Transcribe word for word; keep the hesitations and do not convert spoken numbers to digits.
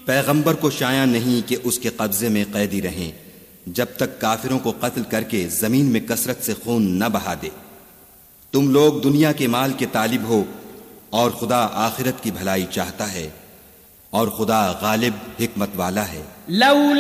पैगंबर को शाया नहीं कि उसके कब्जे में कैदी रहें जब तक काफिरों को कत्ल करके जमीन में कसरत से खून न बहा दे। तुम लोग दुनिया के माल के तालिब हो और खुदा आखिरत की भलाई चाहता है और खुदा गालिब हिकमत वाला है।